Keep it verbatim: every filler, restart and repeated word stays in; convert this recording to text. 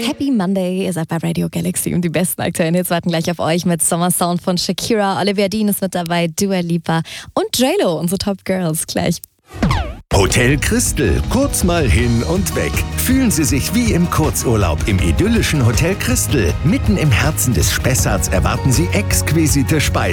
Happy Monday, ihr seid bei Radio Galaxy und die besten aktuellen Hits warten gleich auf euch mit Summer Sound von Shakira, Olivia Dean ist mit dabei, Dua Lipa und J-Lo, unsere Top Girls, gleich. Hotel Christel, kurz mal hin und weg. Fühlen Sie sich wie im Kurzurlaub im idyllischen Hotel Christel. Mitten im Herzen des Spessarts erwarten Sie exquisite Speisen.